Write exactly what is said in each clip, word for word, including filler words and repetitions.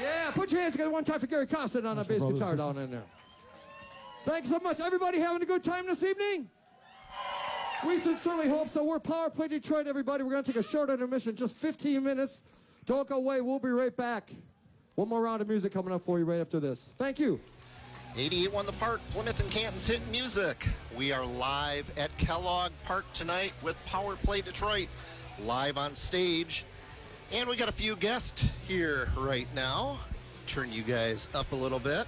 Yeah, put your hands together one time for Gary Costin on a bass guitar down in there. Thanks so much. Everybody having a good time this evening? We sincerely hope so. We're Power Play Detroit, everybody. We're going to take a short intermission, just fifteen minutes. Don't go away. We'll be right back. One more round of music coming up for you right after this. Thank you. eighty-eight one The Park, Plymouth and Canton's hit music. We are live at Kellogg Park tonight with Power Play Detroit, live on stage. And we got a few guests here right now. Turn you guys up a little bit.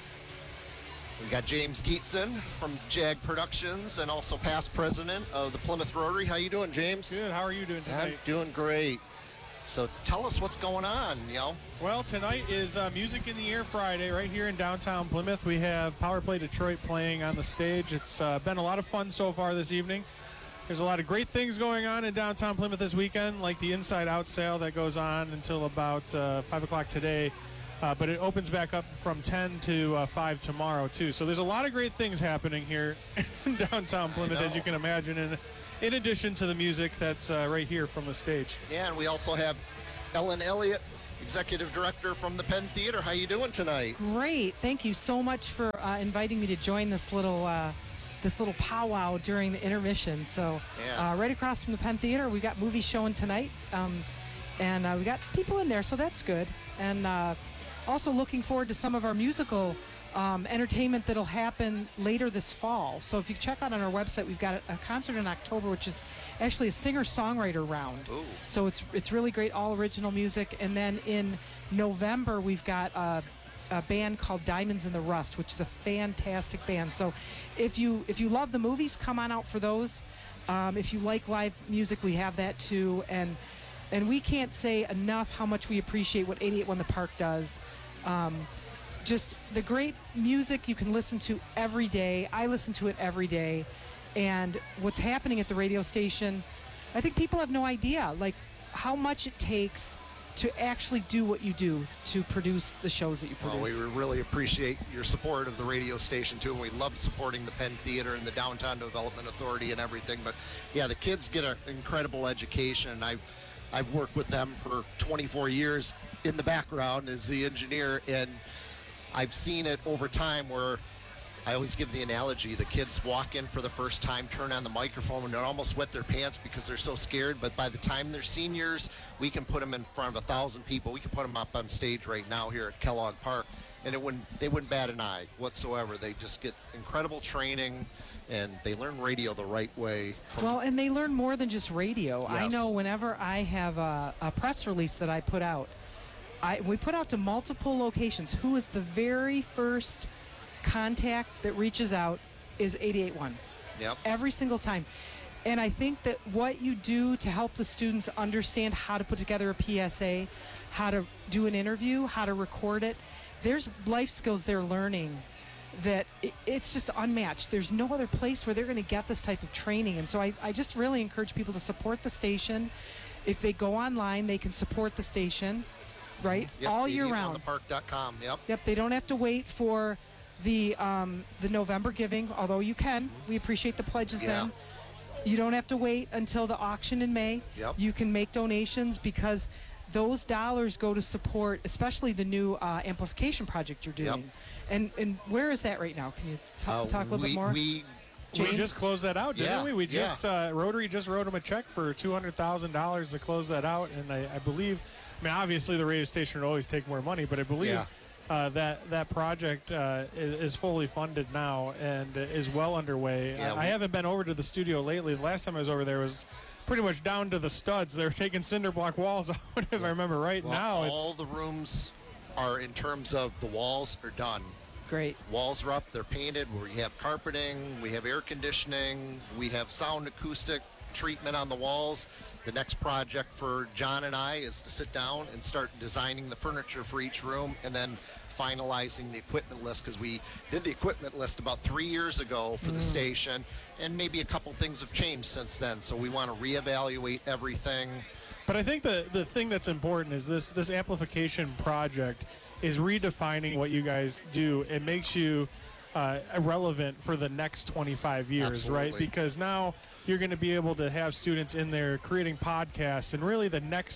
We got James Geetson from Jag Productions and also past president of the Plymouth Rotary. How you doing, James? Good. How are you doing tonight? I'm doing great. So tell us what's going on, you know. Well, tonight is uh, Music in the Air Friday right here in downtown Plymouth. We have Power Play Detroit playing on the stage. It's uh, been a lot of fun so far this evening. There's a lot of great things going on in downtown Plymouth this weekend, like the Inside Out sale that goes on until about uh, five o'clock today. Uh, but it opens back up from ten to uh, five tomorrow, too. So there's a lot of great things happening here in downtown Plymouth, as you can imagine, in, in addition to the music that's uh, right here from the stage. Yeah, and we also have Ellen Elliott, Executive Director from the Penn Theater. How you doing tonight? Great. Thank you so much for uh, inviting me to join this little uh, this little powwow during the intermission. So yeah. uh, right across from the Penn Theater, we got movies showing tonight, um, and uh, we got people in there, so that's good. And uh, also looking forward to some of our musical um, entertainment that'll happen later this fall. So if you check out on our website, we've got a, a concert in October, which is actually a singer-songwriter round. Ooh. So it's it's really great, all original music. And then in November, we've got a, a band called Diamonds in the Rust, which is a fantastic band. So if you if you love the movies, come on out for those. Um, if you like live music, we have that too. And and we can't say enough how much we appreciate what eighty-eight one The Park does. Um, just the great music you can listen to every day. I listen to it every day. And what's happening at the radio station, I think people have no idea, like, how much it takes to actually do what you do to produce the shows that you produce. Well, we really appreciate your support of the radio station, too, and we love supporting the Penn Theater and the Downtown Development Authority and everything. But, yeah, the kids get an incredible education, and I've, I've worked with them for twenty-four years in the background as the engineer, and I've seen it over time where I always give the analogy, the kids walk in for the first time, turn on the microphone, and they almost wet their pants because they're so scared. But by the time they're seniors, we can put them in front of a thousand people. We can put them up on stage right now here at Kellogg Park, and it wouldn't, they wouldn't bat an eye whatsoever. They just get incredible training, and they learn radio the right way. Well, and they learn more than just radio. Yes. I know whenever I have a, a press release that I put out, I, we put out to multiple locations. Who is the very first contact that reaches out is eighty-eight one. Yep. Every single time. And I think that what you do to help the students understand how to put together a P S A, how to do an interview, how to record it, there's life skills they're learning that it, it's just unmatched. There's no other place where they're going to get this type of training. And so I, I just really encourage people to support the station. If they go online, they can support the station, right? Yep, all year round. eighty-eight one the park dot com, yep. Yep, they don't have to wait for the um, the November giving, although you can. We appreciate the pledges Yeah. then. You don't have to wait until the auction in May. Yep. You can make donations because those dollars go to support, especially the new uh, amplification project you're doing. Yep. And and where is that right now? Can you t- Uh, talk a little we, bit more? We, James? We just closed that out, didn't Yeah, we? We yeah. just uh, Rotary just wrote them a check for two hundred thousand dollars to close that out, and I, I believe, I mean, obviously the radio station would always take more money, but I believe Yeah. uh, that that project uh, is, is fully funded now and is well underway. Yeah, I, we- I haven't been over to the studio lately. The last time I was over there was pretty much down to the studs. They were taking cinder block walls out, if I remember right. well, now all it's the rooms are, in terms of the walls, are done. Great. Walls are up, they're painted, we have carpeting, we have air conditioning, we have sound acoustic treatment on the walls. The next project for John and I is to sit down and start designing the furniture for each room and then finalizing the equipment list, because we did the equipment list about three years ago for the station, and maybe a couple things have changed since then, so we want to reevaluate everything. But I think the, the thing that's important is this this amplification project is redefining what you guys do. It makes you uh, relevant for the next twenty-five years, right? Absolutely. Because now you're going to be able to have students in there creating podcasts, and really the next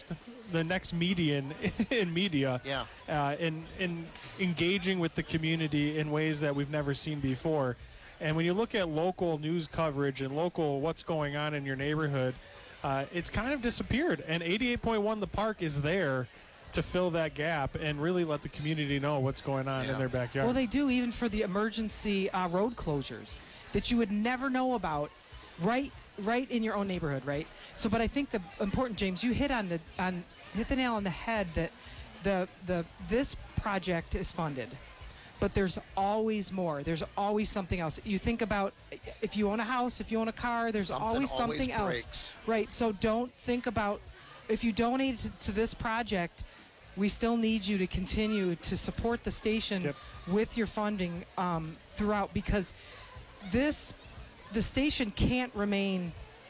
the next median in media. Yeah. Uh, in in engaging with the community in ways that we've never seen before. And when you look at local news coverage and local what's going on in your neighborhood, uh, it's kind of disappeared. And eighty-eight point one The Park is there to fill that gap and really let the community know what's going on Yeah. in their backyard. Well, they do even for the emergency uh, road closures that you would never know about, right, right in your own neighborhood, right? So, but I think the important, James, you hit on the on hit the nail on the head that the the this project is funded, but there's always more. There's always something else. You think about if you own a house, if you own a car, there's Something always always something else, breaks. right? So don't think about if you donate to, to this project. We still need you to continue to support the station Yep. with your funding um, throughout, because this the station can't remain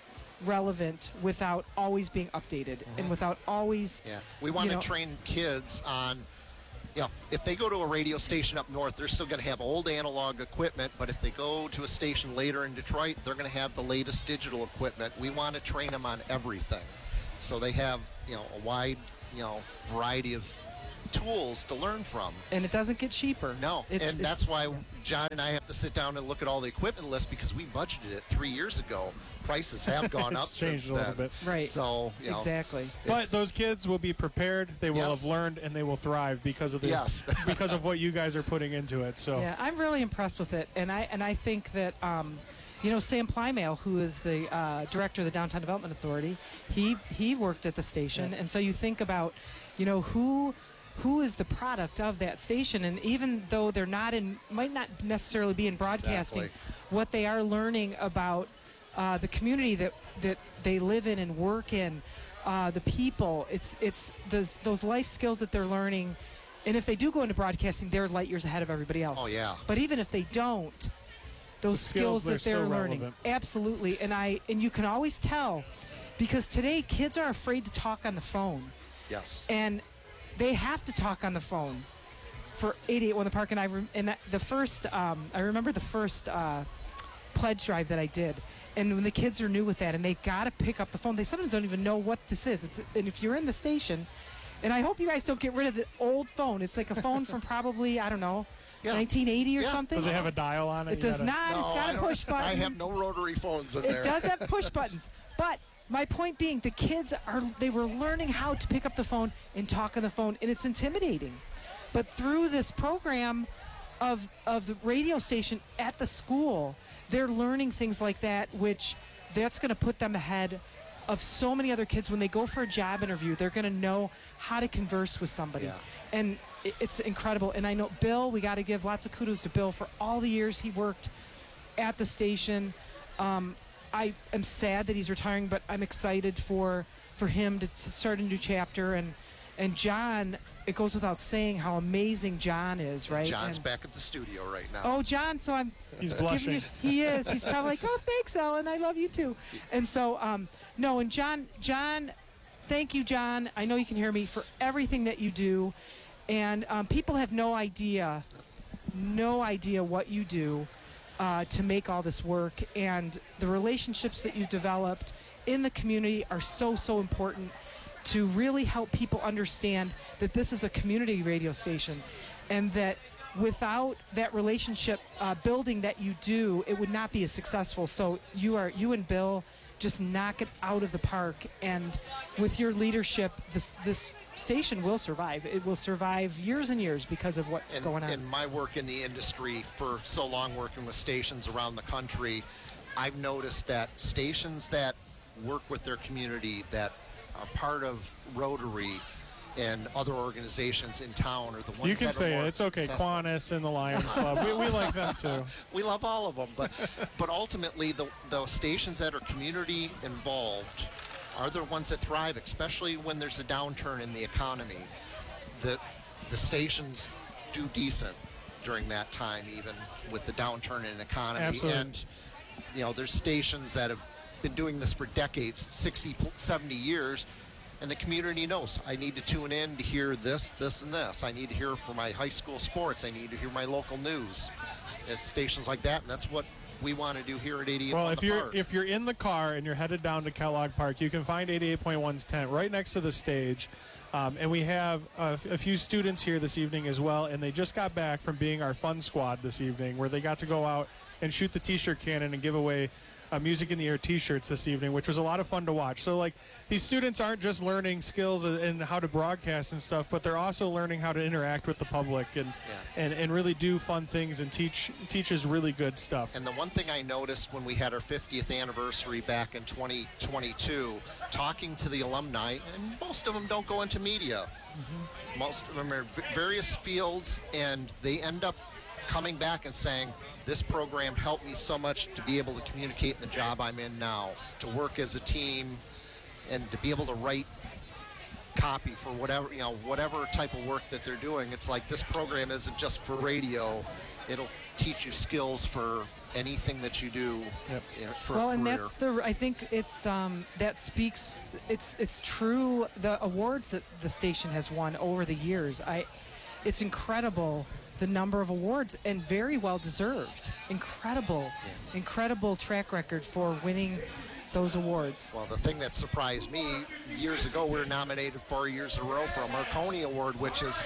relevant without always being updated and without always Yeah, we want you to know, train kids on, you know, if they go to a radio station up north, they're still going to have old analog equipment, but if they go to a station later in Detroit, they're going to have the latest digital equipment. We want to train them on everything. So they have, you know, a wide, you know, variety of tools to learn from. and it doesn't get cheaper. No, It's- and that's it's- why John and I have to sit down and look at all the equipment lists because we budgeted it three years ago. Prices have gone up It's changed since a little then. bit. Right. So, you know, Exactly. But it's- those kids will be prepared. They will Yes. have learned, and they will thrive because of the Yes. because of what you guys are putting into it. So Yeah, I'm really impressed with it, and I and I think that um, you know Sam Plymale, who is the uh, director of the Downtown Development Authority, he he worked at the station, Yeah. and so you think about, you know, who who is the product of that station, and even though they're not in, might not necessarily be in broadcasting, Exactly. what they are learning about uh, the community that that they live in and work in, uh, the people, it's it's those those life skills that they're learning. And if they do go into broadcasting, they're light years ahead of everybody else. Oh, yeah. But even if they don't, those The skills, skills, that they're they're so learning, relevant. absolutely. And I and you can always tell, because today kids are afraid to talk on the phone, Yes. and they have to talk on the phone for eighty-eight one The Park. And I rem- and the first um, I remember the first uh, pledge drive that I did. And when the kids are new with that, and they got to pick up the phone, they sometimes don't even know what this is. It's, and if you're in the station, and I hope you guys don't get rid of the old phone. It's like a phone from probably, I don't know, Yeah. nineteen eighty or Yeah. something. does it have a dial on it? It You does gotta- not. No, It's got I a don't- push button. I have no rotary phones in there. It does have push buttons. But my point being, the kids are they were learning how to pick up the phone and talk on the phone, and it's intimidating. But through this program of of the radio station at the school, they're learning things like that, which that's going to put them ahead of so many other kids. When they go for a job interview, they're going to know how to converse with somebody. Yeah. And it- it's incredible. And I know Bill, we got to give lots of kudos to Bill for all the years he worked at the station. Um, I am sad that he's retiring, but I'm excited for for him to, to start a new chapter. And and John, it goes without saying how amazing John is, right? John's And- back at the studio right now. Oh, John, so I'm He's giving blushing. you, he is. He's probably like, oh, thanks, Ellen. I love you too. And so, um, no, and John, John, thank you, John. I know you can hear me for everything that you do. And um, people have no idea, no idea what you do uh, to make all this work. And the relationships that you've developed in the community are so, so important to really help people understand that this is a community radio station, and that without that relationship uh, building that you do, it would not be as successful. So you are you and Bill just knock it out of the park, and with your leadership, this this station will survive. It will survive years and years because of what's and, going on. in my work in the industry for so long, working with stations around the country, I've noticed that stations that work with their community, that are part of Rotary and other organizations in town, are the ones You can that say are it. more It's okay. successful. Kiwanis and the Lions Club. We, we like them too. We love all of them, but but ultimately the the stations that are community involved are the ones that thrive, especially when there's a downturn in the economy. The the stations do decent during that time, even with the downturn in economy. Absolutely. And you know, there's stations that have been doing this for decades, sixty, seventy years. And the community knows, I need to tune in to hear this, this, and this. I need to hear for my high school sports. I need to hear my local news. It's stations like that, and that's what we want to do here at eighty-eight Well, on if the you're Park. if you're in the car and you're headed down to Kellogg Park, you can find eighty-eight point one's tent right next to the stage. Um, and we have a, f- a few students here this evening as well, and they just got back from being our fun squad this evening, where they got to go out and shoot the T-shirt cannon and give away uh, Music in the Air T-shirts this evening, which was a lot of fun to watch. So, like, these students aren't just learning skills and how to broadcast and stuff, but they're also learning how to interact with the public and Yeah. and, and really do fun things and teach teaches really good stuff. And the one thing I noticed when we had our fiftieth anniversary back in twenty twenty-two, talking to the alumni, and most of them don't go into media. Mm-hmm. Most of them are v- various fields, and they end up coming back and saying, this program helped me so much to be able to communicate in the job I'm in now, to work as a team, and to be able to write copy for whatever, you know, whatever type of work that they're doing. It's like this program isn't just for radio. It'll teach you skills for anything that you do. Yep. You know, for Well, a and career. that's the. I think it's um, that speaks. It's it's true. The awards that the station has won over the years, I, it's incredible the number of awards, and very well deserved. Incredible, incredible track record for winning those awards. Well, the thing that surprised me, years ago, we were nominated four years in a row for a Marconi Award, which is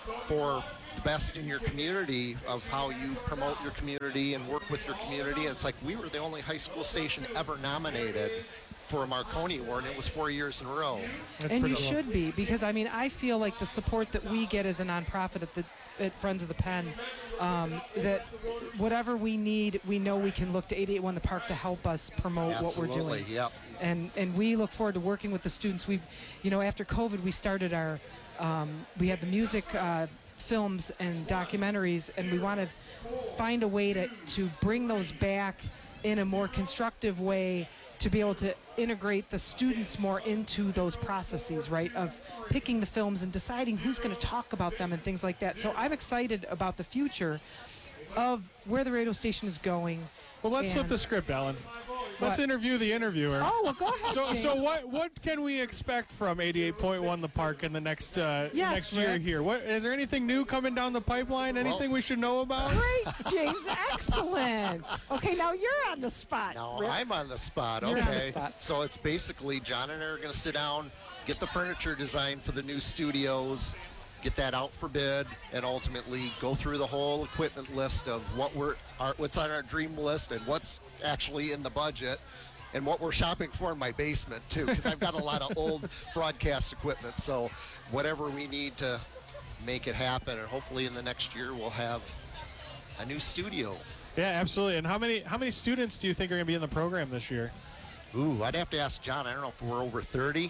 for the best in your community, of how you promote your community and work with your community. And it's like we were the only high school station ever nominated for a Marconi Award, and it was four years in a row. That's And you pretty cool. should be, because I mean, I feel like the support that we get as a nonprofit at the at Friends of the Pen, um, that whatever we need, we know we can look to eight eight one The Park to help us promote what we're Absolutely, doing. yep. And and we look forward to working with the students. We've, you know, after COVID, we started our, um, we had the music uh, films and documentaries, and we want to find a way to to bring those back in a more constructive way, to be able to integrate the students more into those processes, right, of picking the films and deciding who's going to talk about them and things like that. So I'm excited about the future of where the radio station is going. Well, let's flip And- the script, Ellen. Let's What? interview the interviewer. Oh, well, go ahead, So, James. so what what can we expect from eighty-eight point one The Park in the next uh, Yes, next year Rick. here? What is there anything new coming down the pipeline? Anything we should know about? Great, James. Excellent. Okay, now you're on the spot. Now Rick. I'm on the spot. You're Okay. on the spot. So it's basically John and I are going to sit down, get the furniture designed for the new studios, get that out for bid, and ultimately go through the whole equipment list of what we're our, what's on our dream list and what's actually in the budget, and what we're shopping for in my basement too, because I've got a lot of old broadcast equipment. So whatever we need to make it happen, and hopefully in the next year we'll have a new studio. Yeah, absolutely. And how many how many students do you think are going to be in the program this year? Ooh, I'd have to ask John. I don't know if we're over thirty.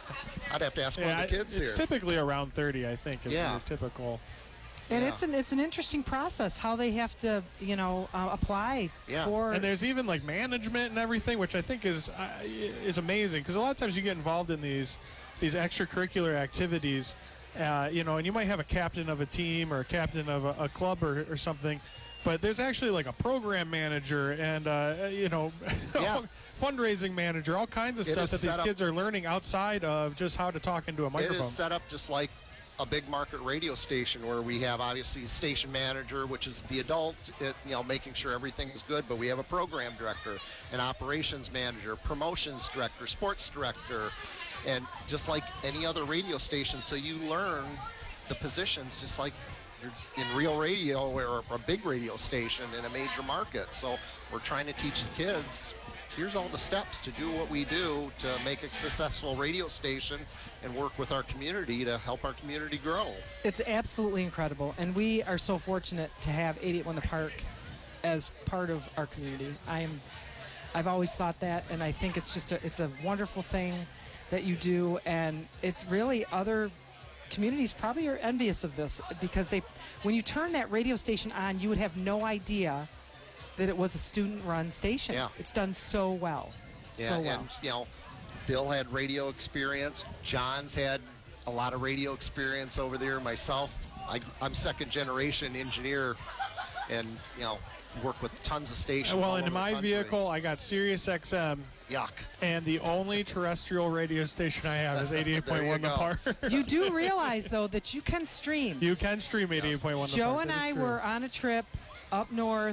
I'd have to ask one Yeah, of the kids it's here. typically around thirty, I think, is Yeah. your typical. And Yeah. it's an it's an interesting process how they have to, you know, uh, apply Yeah. for. And there's even like management and everything, which I think is uh, is amazing, because a lot of times you get involved in these these extracurricular activities, uh, you know, and you might have a captain of a team or a captain of a, a club or, or something, but there's actually like a program manager and uh, you know, Yeah. fundraising manager, all kinds of It stuff is that these set up- kids are learning outside of just how to talk into a It microphone. is set up just like a big market radio station, where we have obviously a station manager, which is the adult, it, you know, making sure everything's good, but we have a program director, an operations manager, promotions director, sports director, and just like any other radio station. So you learn the positions just like you're in real radio or a big radio station in a major market. So we're trying to teach the kids, here's all the steps to do what we do to make a successful radio station and work with our community to help our community grow. It's absolutely incredible, and we are so fortunate to have eight eight one The Park as part of our community. I am, I've always thought that, and I think it's just a, it's a wonderful thing that you do, and it's really other communities probably are envious of this, because they, when you turn that radio station on, you would have no idea that it was a student-run station. Yeah. It's done so well, Yeah, so well. and you know, Bill had radio experience. John's had a lot of radio experience over there. Myself, I, I'm second generation engineer, and you know, work with tons of stations. well, all in over the my country. vehicle, I got Sirius X M. Yuck. And the only terrestrial radio station I have is eighty-eight point one The There Park. You do realize, though, that you can stream. You can stream eighty-eight point one The Joe Park. and that is I true. were on a trip up north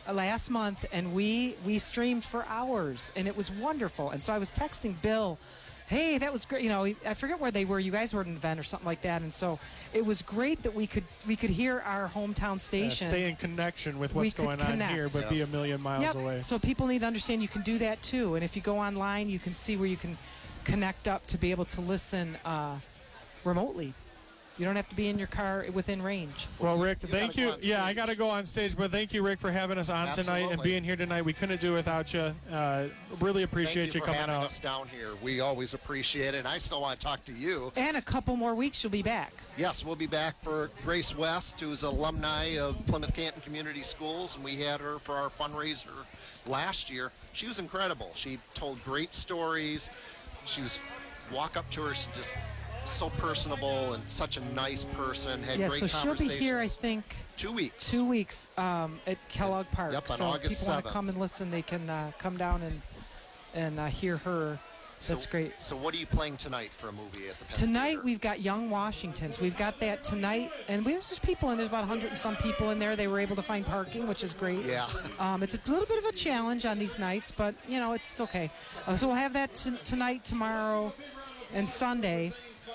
last month, and we we streamed for hours, and it was wonderful. And so I was texting Bill, hey, that was great. You know, I forget where they were. You guys were at an event or something like that, and so it was great that we could we could hear our hometown Uh, station. stay in connection with We what's could going on connect. here, but be a Yes. million miles Yep. away. So people need to understand you can do that too. And if you go online, you can see where you can connect up to be able to listen uh, remotely. You don't have to be in your car within range. Well, Rick, you thank gotta you. go on Yeah, I stage. got to go on stage, but thank you, Rick, for having us on tonight and Absolutely. being here tonight. We couldn't do it without you. Uh, really appreciate Thank you, you for coming having out. us down here. We always appreciate it. And I still want to talk to you. And a couple more weeks, you'll be back. Yes, we'll be back for Grace West, who's an alumni of Plymouth Canton Community Schools, and we had her for our fundraiser last year. She was incredible. She told great stories. She was walk up to her, she's just so personable and such a nice person. Had Yeah, great so she'll be conversations. here, I think, Two weeks. two weeks um, at Kellogg Park. Yep, on so August if people want to seventh. come and listen, they can uh, come down and and uh, hear her. That's so, great. So what are you playing tonight for a movie at the Penn Tonight Theater? we've got Young Washingtons. We've got that tonight, and we, there's just people, and there's about one hundred and some people in there. They were able to find parking, which is great. Yeah. Um, it's a little bit of a challenge on these nights, but you know it's okay. Uh, so we'll have that t- tonight, tomorrow, and Sunday,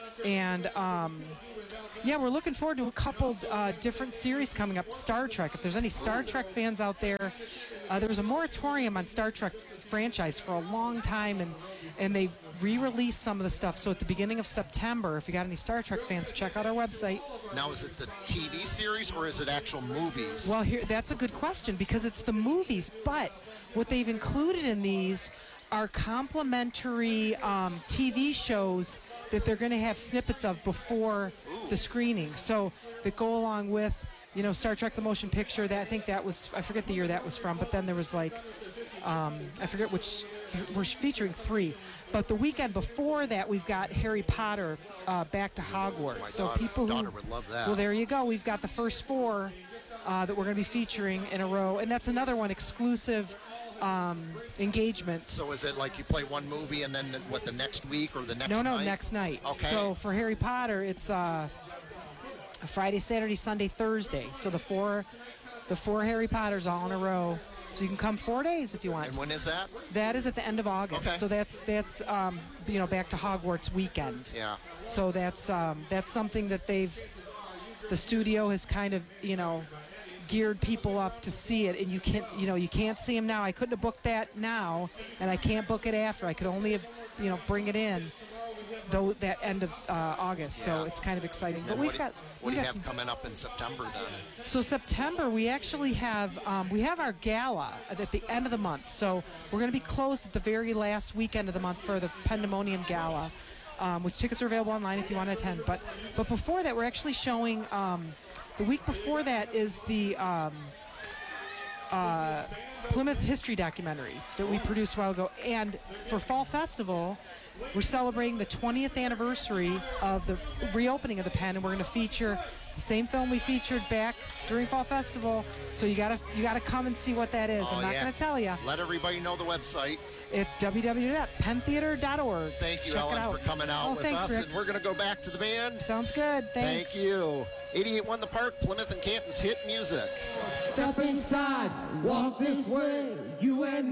and um, yeah, we're looking forward to a couple uh, different series coming up. Star Trek. If there's any Star Trek fans out there, uh, there was a moratorium on Star Trek franchise for a long time, and and they re-released some of the stuff. So at the beginning of September, if you got any Star Trek fans, check out our website. Now, is it the T V series or is it actual movies? Well, here that's a good question because it's the movies, but what they've included in these are complimentary um, T V shows that they're going to have snippets of before the screening. So that go along with, you know, Star Trek: The Motion Picture. That I think that was I forget the year that was from, but then there was like um, I forget which. Th- we're featuring three, but the weekend before that we've got Harry Potter uh, back to Hogwarts. My so daughter- people who daughter would love that. Well, there you go. We've got the first four uh, that we're going to be featuring in a row, and that's another one exclusive um, engagement. So is it like you play one movie and then the, what the next week or the next No, night? no, next night. Okay. So for Harry Potter, it's uh, Friday, Saturday, Sunday, Thursday. So the four, the four Harry Potters all in a row. So you can come four days if you want. And when is that? That is at the end of August. Okay. So that's that's um, you know back to Hogwarts weekend. Yeah. So that's um, that's something that they've the studio has kind of you know geared people up to see it, and you can't you know you can't see them now. I couldn't have booked that now, and I can't book it after. I could only you know bring it in though that end of uh, August. So Yeah. it's kind of exciting. And But what we've do, got what we've do you got have some. coming up in September then? So September, we actually have um, we have our gala at the end of the month. So we're going to be closed at the very last weekend of the month for the Pandemonium Gala, um, which tickets are available online if you want to attend. But but before that, we're actually showing um, the week before that is the um, uh, Plymouth history documentary that we produced a while ago. And for Fall Festival, we're celebrating the twentieth anniversary of the reopening of the Penn, and we're going to feature the same film we featured back during Fall Festival. So you gotta you gotta come and see what that is. Oh, I'm not yeah. going to tell you. Let everybody know the website. It's w w w dot penn theater dot org. Thank you, Check it Ellen, out. for coming out oh, with thanks, us. Rick. And we're going to go back to the band. Sounds good. Thanks. Thank you. eighty-eight one The Park, Plymouth and Canton's hit music. Step inside, walk this way, you and me.